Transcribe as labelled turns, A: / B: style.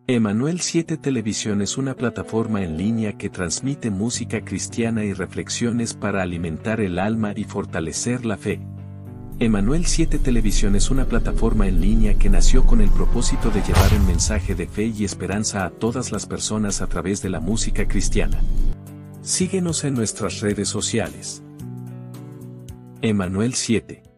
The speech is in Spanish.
A: Emanuel 7 Televisión es una plataforma en línea que transmite música cristiana y reflexiones para alimentar el alma y fortalecer la fe. Emanuel 7 Televisión es una plataforma en línea que nació con el propósito de llevar un mensaje de fe y esperanza a todas las personas a través de la música cristiana. Síguenos en nuestras redes sociales. Emanuel 7.